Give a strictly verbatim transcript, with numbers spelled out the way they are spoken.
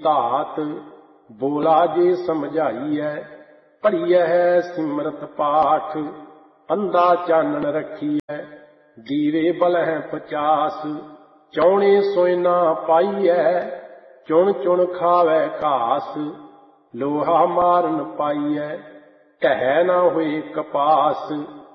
ਧਾਤ। ਬੋਲਾ ਜੇ ਸਮਝਾਈਐ ਪੜੀਐ ਸਿਮਰਤ ਪਾਠ। ਅੰਧਾ ਚਾਨਣ ਰੱਖੀਐ ਦੀਵੇ ਬਲਹਿ ਪਚਾਸ। ਚੌਣੇ ਸੋਇ ਨਾ ਪਾਈਐ ਚੁਣ ਚੁਣ ਖਾਵੈ ਘਾਸ। ਲੋਹਾ ਮਾਰਨ ਪਾਈਐ ਢਹਿ ਨਾ ਹੋਏ ਕਪਾਸ।